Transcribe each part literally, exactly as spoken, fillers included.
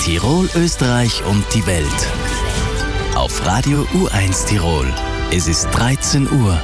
Tirol, Österreich und die Welt. Auf Radio U eins Tirol. Es ist dreizehn Uhr.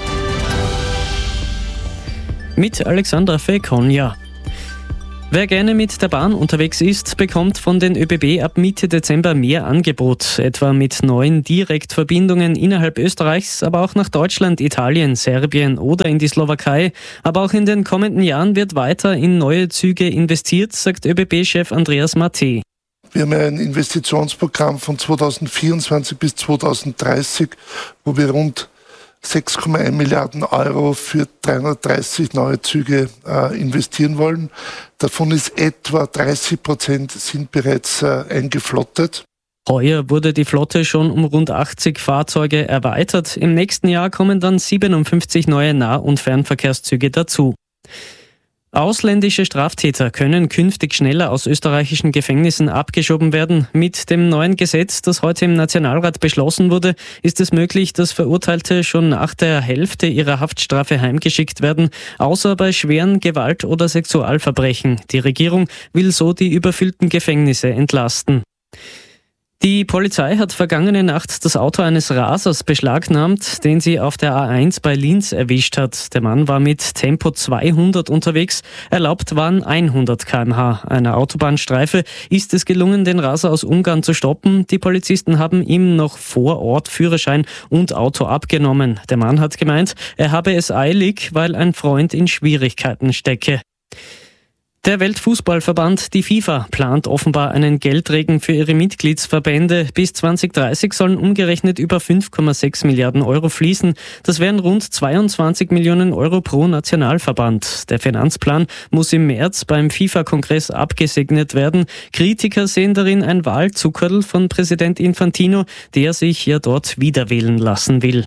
Mit Alexandra Fekonja. Wer gerne mit der Bahn unterwegs ist, bekommt von den ÖBB ab Mitte Dezember mehr Angebot, etwa mit neuen Direktverbindungen innerhalb Österreichs, aber auch nach Deutschland, Italien, Serbien oder in die Slowakei. Aber auch in den kommenden Jahren wird weiter in neue Züge investiert, sagt ÖBB-Chef Andreas Matte. Wir haben ein Investitionsprogramm von zweitausendvierundzwanzig bis zweitausenddreißig, wo wir rund sechs Komma eins Milliarden Euro für dreihundertdreißig neue Züge äh, investieren wollen. Davon ist etwa dreißig Prozent sind bereits äh, eingeflottet. Heuer wurde die Flotte schon um rund achtzig Fahrzeuge erweitert. Im nächsten Jahr kommen dann siebenundfünfzig neue Nah- und Fernverkehrszüge dazu. Ausländische Straftäter können künftig schneller aus österreichischen Gefängnissen abgeschoben werden. Mit dem neuen Gesetz, das heute im Nationalrat beschlossen wurde, ist es möglich, dass Verurteilte schon nach der Hälfte ihrer Haftstrafe heimgeschickt werden, außer bei schweren Gewalt- oder Sexualverbrechen. Die Regierung will so die überfüllten Gefängnisse entlasten. Die Polizei hat vergangene Nacht das Auto eines Rasers beschlagnahmt, den sie auf der A eins bei Linz erwischt hat. Der Mann war mit Tempo zweihundert unterwegs, erlaubt waren hundert Kilometer pro Stunde. Einer Autobahnstreife ist es gelungen, den Raser aus Ungarn zu stoppen. Die Polizisten haben ihm noch vor Ort Führerschein und Auto abgenommen. Der Mann hat gemeint, er habe es eilig, weil ein Freund in Schwierigkeiten stecke. Der Weltfußballverband, die FIFA, plant offenbar einen Geldregen für ihre Mitgliedsverbände. Bis zwanzig dreißig sollen umgerechnet über fünf Komma sechs Milliarden Euro fließen. Das wären rund zweiundzwanzig Millionen Euro pro Nationalverband. Der Finanzplan muss im März beim FIFA-Kongress abgesegnet werden. Kritiker sehen darin ein Wahlzuckerl von Präsident Infantino, der sich ja dort wiederwählen lassen will.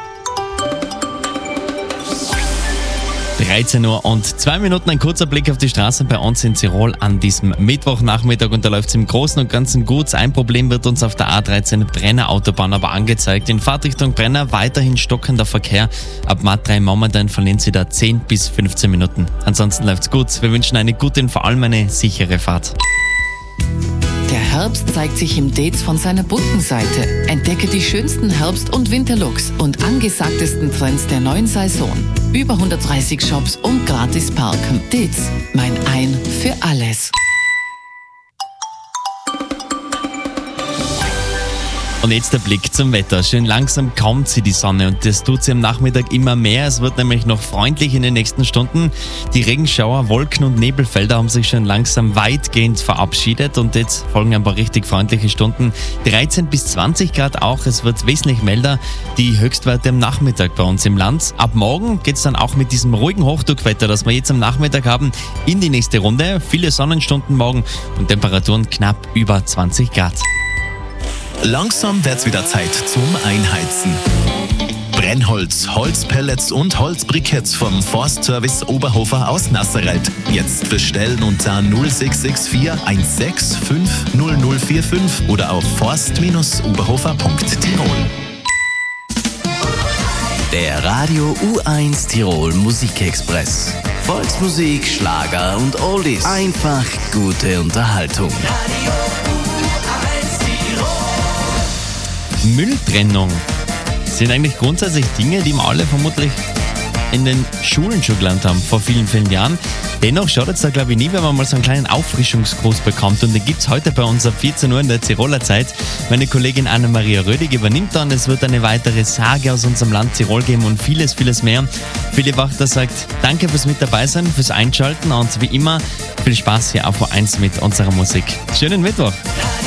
dreizehn Uhr und zwei Minuten, ein kurzer Blick auf die Straßen bei uns in Tirol an diesem Mittwochnachmittag und da läuft es im Großen und Ganzen gut. Ein Problem wird uns auf der A dreizehn Brenner Autobahn aber angezeigt. In Fahrtrichtung Brenner weiterhin stockender Verkehr. Ab M A T drei momentan verlieren Sie da zehn bis fünfzehn Minuten. Ansonsten läuft's gut. Wir wünschen eine gute und vor allem eine sichere Fahrt. Der Herbst zeigt sich im Dates von seiner bunten Seite. Entdecke die schönsten Herbst- und Winterlooks und angesagtesten Trends der neuen Saison. Über hundertdreißig Shops und gratis parken. Dates, mein Ein für alles. Und jetzt der Blick zum Wetter. Schön langsam kommt sie die Sonne und das tut sie am Nachmittag immer mehr. Es wird nämlich noch freundlich in den nächsten Stunden. Die Regenschauer, Wolken und Nebelfelder haben sich schon langsam weitgehend verabschiedet und jetzt folgen ein paar richtig freundliche Stunden. dreizehn bis zwanzig Grad auch. Es wird wesentlich milder. Die Höchstwerte am Nachmittag bei uns im Land. Ab morgen geht es dann auch mit diesem ruhigen Hochdruckwetter, das wir jetzt am Nachmittag haben, in die nächste Runde. Viele Sonnenstunden morgen und Temperaturen knapp über zwanzig Grad. Langsam wird's wieder Zeit zum Einheizen. Brennholz, Holzpellets und Holzbriketts vom Forstservice Oberhofer aus Nasserreit. Jetzt bestellen unter null sechs sechs vier eins sechs fünf null null vier fünf oder auf forst oberhofer punkt tirol. Der Radio U eins Tirol Musikexpress. Volksmusik, Schlager und Oldies. Einfach gute Unterhaltung. Mülltrennung sind eigentlich grundsätzlich Dinge, die wir alle vermutlich in den Schulen schon gelernt haben, vor vielen, vielen Jahren. Dennoch schaut es da, glaube ich, nie, wenn man mal so einen kleinen Auffrischungskurs bekommt. Und den gibt es heute bei uns ab vierzehn Uhr in der Tiroler Zeit. Meine Kollegin Anna-Maria Rödig übernimmt dann. Es wird eine weitere Sage aus unserem Land Tirol geben und vieles, vieles mehr. Philipp Wachter sagt, danke fürs mit dabei sein, fürs Einschalten und wie immer viel Spaß hier auf U eins mit unserer Musik. Schönen Mittwoch!